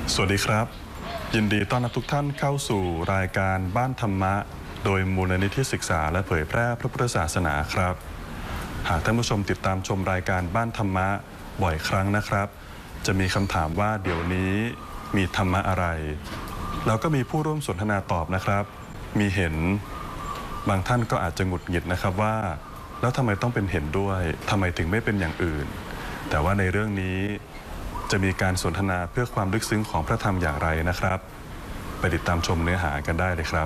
สวัสดีครับยินดีต้อนรับทุกท่านเข้าสู่รายการบ้านธรรมะโดยมูลนิธิศึกษาและเผยแพร่พระพุทธศาสนาครับหากท่านผู้ชมติดตามชมรายการบ้านธรรมะบ่อยครั้งนะครับจะมีคำถามว่าเดี๋ยวนี้มีธรรมะอะไรแล้วก็มีผู้ร่วมสนทนาตอบนะครับมีเห็นบางท่านก็อาจจะหงุดหงิดนะครับว่าแล้วทำไมต้องเป็นเห็นด้วยทำไมถึงไม่เป็นอย่างอื่นแต่ว่าในเรื่องนี้จะมีการสนทนาเพื่อความลึกซึ้งของพระธรรมอย่างไรนะครับไปติดตามชมเนื้อหากันได้เลยครับ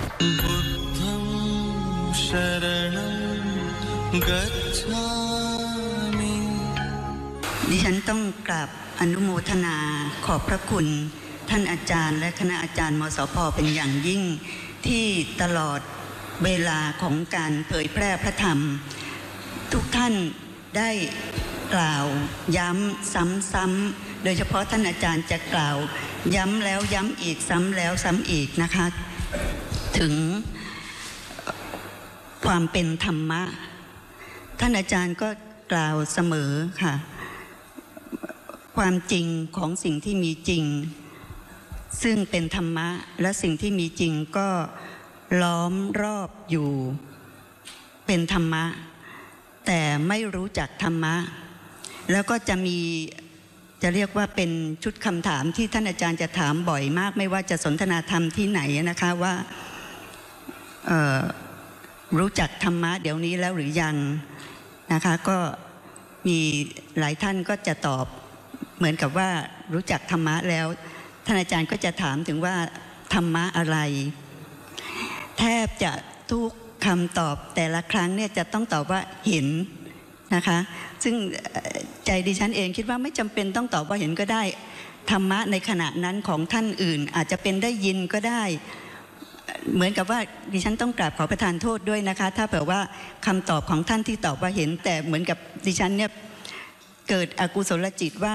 ดิฉันต้องกราบอนุโมทนาขอบพระคุณท่านอาจารย์และคณะอาจารย์มสภ.เป็นอย่างยิ่งที่ตลอดเวลาของการเผยแพร่พระธรรมทุกท่านได้กล่าวย้ำซ้ำๆโดยเฉพาะท่านอาจารย์จะกล่าวย้ำแล้วย้ำอีกซ้ำแล้วซ้ำอีกนะคะถึงความเป็นธรรมะท่านอาจารย์ก็กล่าวเสมอค่ะความจริงของสิ่งที่มีจริงซึ่งเป็นธรรมะและสิ่งที่มีจริงก็ล้อมรอบอยู่เป็นธรรมะแต่ไม่รู้จักธรรมะแล้วก็จะเรียกว่าเป็นชุดคำถามที่ท่านอาจารย์จะถามบ่อยมากไม่ว่าจะสนทนาธรรมที่ไหนนะคะว่ารู้จักธรรมะเดี๋ยวนี้แล้วหรือยังนะคะก็มีหลายท่านก็จะตอบเหมือนกับว่ารู้จักธรรมะแล้วท่านอาจารย์ก็จะถามถึงว่าธรรมะอะไรแทบจะทุกคำตอบแต่ละครั้งเนี่ยจะต้องตอบว่าเห็นนะคะซึ่งใจดิฉันเองคิดว่าไม่จำเป็นต้องตอบว่าเห็นก็ได้ธรรมะในขณะนั้นของท่านอื่นอาจจะเป็นได้ยินก็ได้เหมือนกับว่าดิฉันต้องกราบขอประทานโทษด้วยนะคะถ้าเผื่อว่าคำตอบของท่านที่ตอบว่าเห็นแต่เหมือนกับดิฉันเนี่ยเกิดอกุศลจิตว่า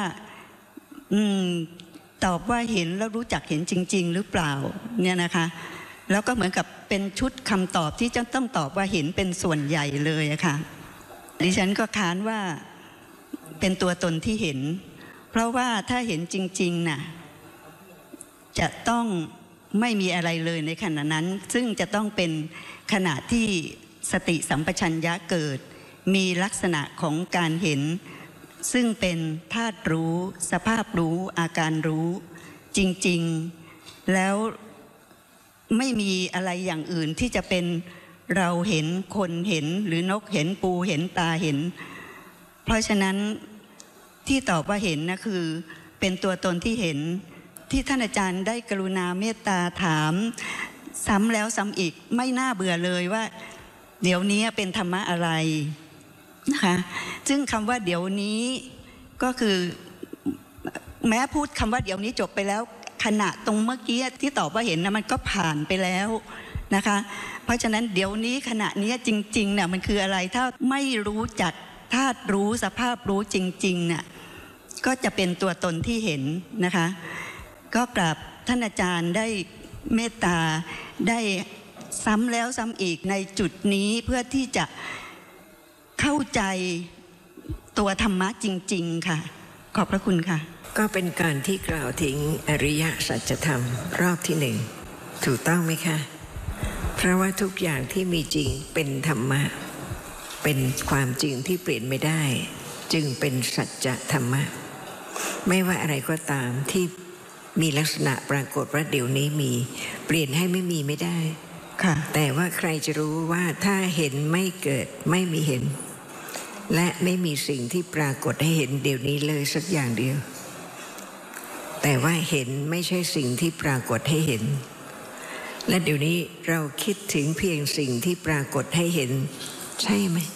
ตอบว่าเห็นแล้วรู้จักเห็นจริงๆหรือเปล่าเนี่ยนะคะแล้วก็เหมือนกับเป็นชุดคำตอบที่จะต้องตอบว่าเห็นเป็นส่วนใหญ่เลยอะค่ะดิฉันก็ค้านว่าเป็นตัวตนที่เห็นเพราะว่าถ้าเห็นจริงๆน่ะจะต้องไม่มีอะไรเลยในขณะนั้นซึ่งจะต้องเป็นขณะที่สติสัมปชัญญะเกิดมีลักษณะของการเห็นซึ่งเป็นธาตุรู้สภาพรู้อาการรู้จริงๆแล้วไม่มีอะไรอย่างอื่นที่จะเป็นเราเห็นคนเห็นหรือนกเห็นปูเห็นปลาเห็นเพราะฉะนั้นที่ตอบว่าเห็นนะคือเป็นตัวตนที่เห็นที่ท่านอาจารย์ได้กรุณาเมตตาถามซ้ำแล้วซ้ำอีกไม่น่าเบื่อเลยว่าเดี๋ยวนี้เป็นธรรมะอะไรนะคะซึ่งคำว่าเดี๋ยวนี้ก็คือแม้พูดคำว่าเดี๋ยวนี้จบไปแล้วขณะตรงเมื่อกี้ที่ตอบว่าเห็นนะมันก็ผ่านไปแล้วนะคะเพราะฉะนั้นเดี๋ยวนี้ขณะนี้จริงๆเนี่ยมันคืออะไรถ้าไม่รู้จักธาตุรู้สภาพรู้จริงๆเนี่ยก็จะเป็นตัวตนที่เห็นนะคะก็กราบท่านอาจารย์ได้เมตตาได้ซ้ำแล้วซ้ำอีกในจุดนี้เพื่อที่จะเข้าใจตัวธรรมะจริงๆค่ะขอบพระคุณค่ะก็เป็นการที่กล่าวถึงอริยสัจธรรมรอบที่หนึ่งถูกต้องไหมคะเพราะว่าทุกอย่างที่มีจริงเป็นธรรมะเป็นความจริงที่เปลี่ยนไม่ได้จึงเป็นสัจธรรมะไม่ว่าอะไรก็ตามที่มีลักษณะปรากฏว่าเดี๋ยวนี้มีเปลี่ยนให้ไม่มีไม่ได้ค่ะแต่ว่าใครจะรู้ว่าถ้าเห็นไม่เกิดไม่มีเห็นและไม่มีสิ่งที่ปรากฏให้เห็นเดี๋ยวนี้เลยสักอย่างเดียวแต่ว่าเห็นไม่ใช่สิ่งที่ปรากฏให้เห็นและเดี๋ยวนี้เราคิดถึงเพียงสิ่งที่ปรากฏให้เห็นใช่ไหม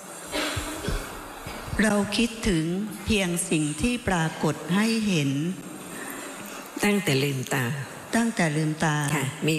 เราคิดถึงเพียงสิ่งที่ปรากฏให้เห็นตั้งแต่ลืมตาค่ะมี